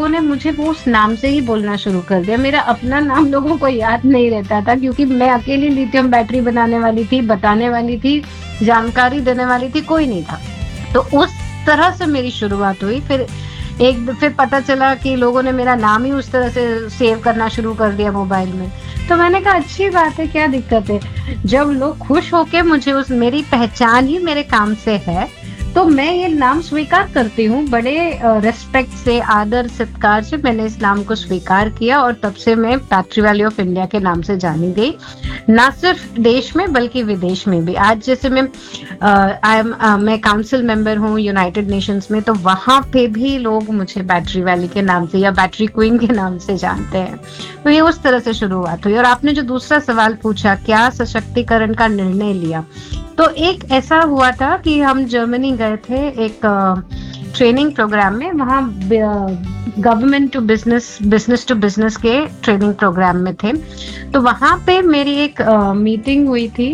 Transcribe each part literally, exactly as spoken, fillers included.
लोगों ने मुझे वो उस नाम से ही बोलना शुरू कर दिया। मेरा अपना नाम लोगों को याद नहीं रहता था, क्योंकि मैं अकेली लिथियम बैटरी बनाने वाली थी, बताने वाली थी, जानकारी देने वाली थी, कोई नहीं था। तो उस तरह से मेरी शुरुआत हुई। फिर एक फिर पता चला कि लोगों ने मेरा नाम ही उस तरह से सेव करना शुरू कर दिया मोबाइल में। तो मैंने कहा अच्छी बात है, क्या दिक्कत है, जब लोग खुश होके मुझे उस मेरी पहचान ही मेरे काम से है, तो मैं ये नाम स्वीकार करती हूँ। बड़े रिस्पेक्ट से, आदर सत्कार से मैंने इस नाम को स्वीकार किया, और तब से मैं बैटरी वैली ऑफ इंडिया के नाम से जानी गई, ना सिर्फ देश में बल्कि विदेश में भी। आज जैसे मैं आई एम मैं काउंसिल मेंबर हूँ यूनाइटेड नेशंस में, तो वहां पे भी लोग मुझे बैटरी वैली के नाम से या बैटरी क्वीन के नाम से जानते हैं। तो ये उस तरह से शुरुआत हुई। और आपने जो दूसरा सवाल पूछा, क्या सशक्तिकरण का निर्णय लिया, तो एक ऐसा हुआ था कि हम जर्मनी गए थे एक ट्रेनिंग प्रोग्राम में। वहाँ government to business, business to business के ट्रेनिंग प्रोग्राम में थे। तो वहाँ पे मेरी एक मीटिंग हुई थी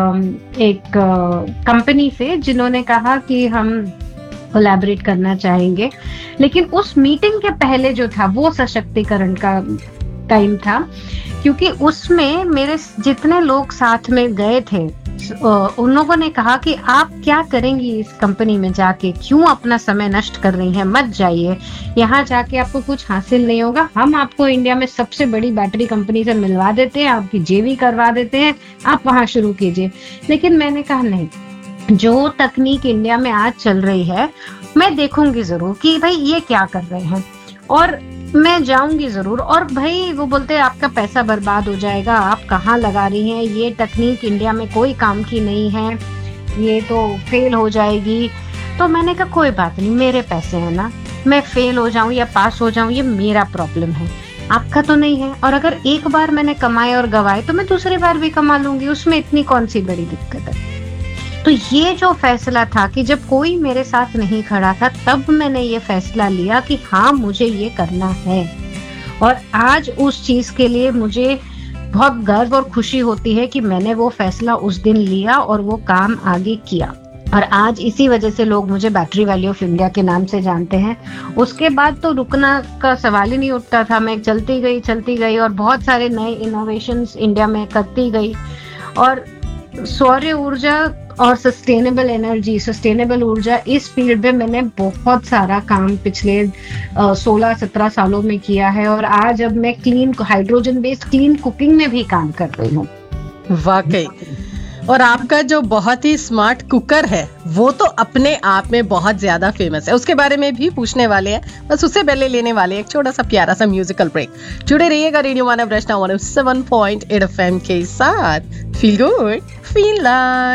एक कंपनी से, जिन्होंने कहा कि हम कोलैबोरेट करना चाहेंगे। लेकिन उस मीटिंग के पहले जो था वो सशक्तिकरण का टाइम था, क्योंकि उसमें मेरे जितने लोग साथ में गए थे उन लोगों ने कहा कि आप क्या करेंगी इस कंपनी में जाके, क्यों अपना समय नष्ट कर रही हैं, मत जाइए, यहाँ जाके आपको कुछ हासिल नहीं होगा, हम आपको इंडिया में सबसे बड़ी बैटरी कंपनी से मिलवा देते हैं, आपकी जेवी करवा देते हैं, आप वहां शुरू कीजिए। लेकिन मैंने कहा नहीं, जो तकनीक इंडिया में आज चल रही है मैं देखूंगी जरूर कि भाई ये क्या कर रहे हैं, और मैं जाऊंगी जरूर। और भाई वो बोलते हैं आपका पैसा बर्बाद हो जाएगा, आप कहाँ लगा रही हैं, ये तकनीक इंडिया में कोई काम की नहीं है, ये तो फेल हो जाएगी। तो मैंने कहा कोई बात नहीं, मेरे पैसे हैं ना, मैं फेल हो जाऊं या पास हो जाऊं ये मेरा प्रॉब्लम है, आपका तो नहीं है। और अगर एक बार मैंने कमाए और गवाए तो मैं दूसरी बार भी कमा लूंगी, उसमें इतनी कौन सी बड़ी दिक्कत है। तो ये जो फैसला था कि जब कोई मेरे साथ नहीं खड़ा था, तब मैंने ये फैसला लिया कि हाँ मुझे ये करना है। और आज उस चीज के लिए मुझे बहुत गर्व और खुशी होती है कि मैंने वो फैसला उस दिन लिया और वो काम आगे किया। और आज इसी वजह से लोग मुझे बैटरी वैली ऑफ इंडिया के नाम से जानते हैं। उसके बाद तो रुकना का सवाल ही नहीं उठता था, मैं चलती गई चलती गई और बहुत सारे नए इनोवेशंस इंडिया में करती गई। और सौर ऊर्जा और सस्टेनेबल एनर्जी, सस्टेनेबल ऊर्जा, इस फील्ड में मैंने बहुत सारा काम पिछले सोलह सत्रह सालों में किया है। और आज अब मैं clean hydrogen based clean cooking में भी काम कर रही हूँ। वाकई, और आपका जो बहुत ही स्मार्ट कुकर है वो तो अपने आप में बहुत ज्यादा फेमस है, उसके बारे में भी पूछने वाले हैं, बस उससे पहले लेने वाले हैं एक छोटा सा प्यारा सा म्यूजिकल ब्रेक। जुड़े रहिएगा रेडियो मानव रचना one O seven point eight F M के साथ। Feel good, feel like.